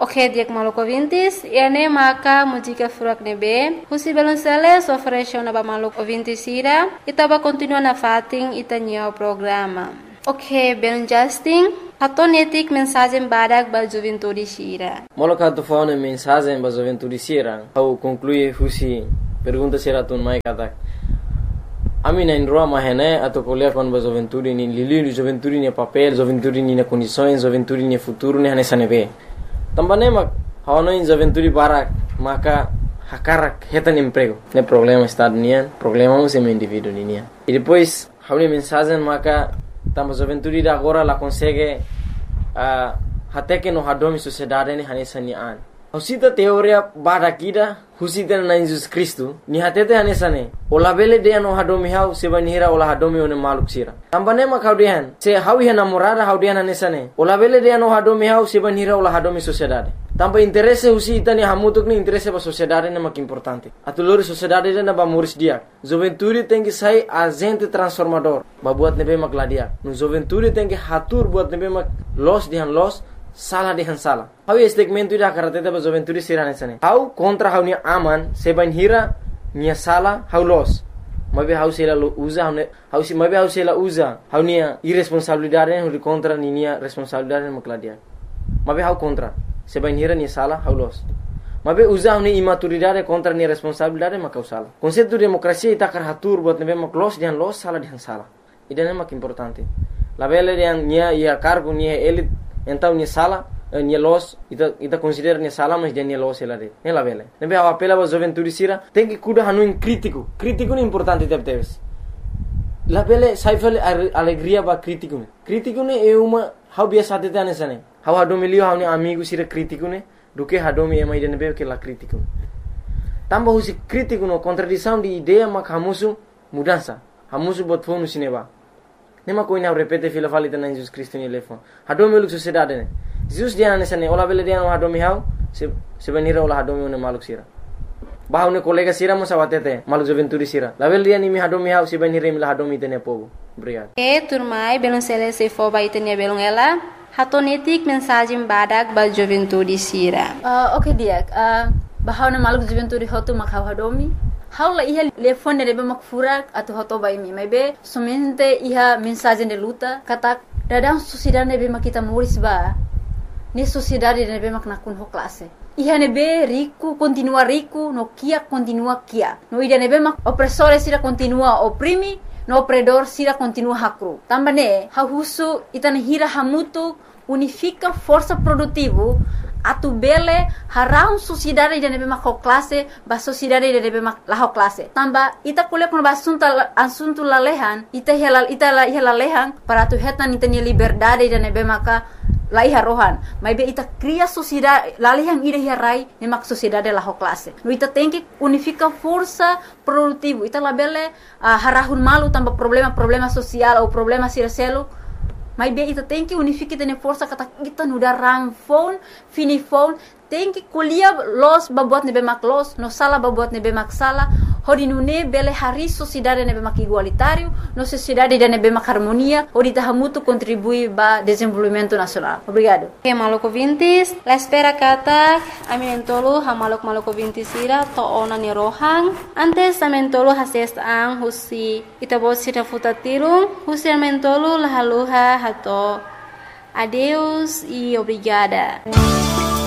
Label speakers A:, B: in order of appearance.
A: Ok, diak maluco vintis, ene maka música furak nebe, husi belonceles oferece na ba maluco vintis ira, itaba continua na fating itanya o programa. Ok, belon Justin, hatonetik mensagem badak ba juventude sira.
B: Maluco hato faune mensagem ba juventude sira, au conclui husi pergunta sira tun mai katak. Ami na indroa mahene atau kuliah kon ba juventude ni lili juventude ni papel, juventude ni na condições, juventude ni futuro ni hane sanebe. Tambane mak hawana in juventude barak maka hakarak hetan emprego. Ne problema estado nian, problema mo sem indivíduo nian. E depois hauni mensagem maka tamba juventude da agora la consegue até que no hadomi sociedade ni hane sanian. Husita teoria barakida husita na Jesus Cristo ni hatete hane sane. Ola bele de no hadomi hau sebanira ola hadomi one maluk sira. Tambane mak haudian se hawi hana morada haudian hane sane. Ola bele de no hadomi hau sebanira ola hadomi sociedade. Tamba interesse husita ni hamutuk ni interesse ba sociedade na mak importante. Atulori sociedade na ba muris dia. Juventude tem que sair agente transformador. Ba buat nebe mak ladia. No juventude tem que hatur buat nebe mak los dihan los salah dihan salah. Hau segmento ida karateta ba juventude sirane sane. Hau kontra hau ni aman sebanira nia sala hau los. Mabe hau sela usa hau si mabe hau sela usa hau nia irresponsabilidade hau contra nia responsabilidade makladia. Mabe hau contra sebanira nia sala hau los. Mabe usa hau nia imaturidade contra nia responsabilidade makau sala. Konsepto demokrasia ita karatur buat nebe maklos dian los sala dian sala. Idane mak importante. La bele dian nia ia cargo nia elit então nia sala nia los ita considera nia sala mas dia nia los ela de nela vele nebe a apela ba juventude sira tem que cuidar hanu crítico ni importante teves la vele sai vele alegria ba crítico ne é uma how biasa te tane sane how hadomi lio how ni amigo sira crítico ne do que hadomi é mais de nebe que la crítico tamba husi crítico no contradição de ideia mak hamusu mudança hamusu bot fonu sineba nema ko ina repete fila falita na Jesus Cristo ni lefon hadomi luk sociedade ne Jesus dia na sane ola bele dia no hadomi hau se benira ola hadomi ne maluk sira bahau ne kolega sira mo sawatete maluk juventude sira la bele dia ni mi hadomi hau se benira mi la hadomi tene pogo obrigado
A: turmai belon sele se fo ba itenia belon ela hatonetik mensagem badak ba juventude sira.
C: Ok dia bahau na maluk juventude hotu makau hadomi haula iha telefone rebe mak furak atau hoto bai mi maybe somente iha mensagem de luta kata dadang sociedade nebe mak kita muris ba ni sociedade nebe mak nakun ho classe iha nebe rico continua rico no kia continua kia no ida nebe mak opressore sira continua oprimi no opredor sira continua hakru tambane hahusu itane hira hamutu unifica força produtivo atu bele harau sociedade de nebe mak classe ba sociedade de nebe mak la classe tamba ita kuliah kun asunto lalehan ita lalehan para tu hetan ita ni liberdade de nebe maka lai harohan mai be ita cria sociedade lalehan ida hirai ne mak sociedade la classe no ita tem que unifica força produtivo ita la bele harahun malu tamba problema social ou problema siraselo mas bem, ita tem que unificar tene força kata kita nuda ramfon, finifon, tem que colher los babuat nebe mak los, no sala babuat nebe mak sala, hodi nune bele hari sociedade nebe mak igualitário, no sociedade de nebe mak harmonia, hodi tahamutu contribui ba desenvolvimento nacional. Obrigado.
A: Okay, maluco vintis, la espera kata, aminentolo ha maluco vintis ira to ona ni rohang, antes amentolo hases ang husi itabot sira futatirung, husi amentolo la haluha hato. Adeus e obrigada.